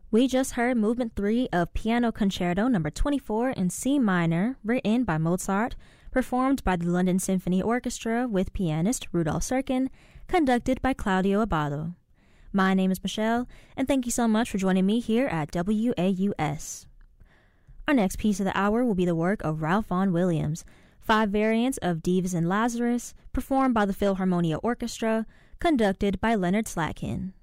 We just heard Movement 3 of Piano Concerto No. 24 in C minor, written by Mozart, performed by the London Symphony Orchestra with pianist Rudolf Serkin, conducted by Claudio Abbado. My name is Michelle, and thank you so much for joining me here at WAUS. Our next piece of the hour will be the work of Ralph Vaughan Williams, 5 variants of Dives and Lazarus, performed by the Philharmonia Orchestra, conducted by Leonard Slatkin.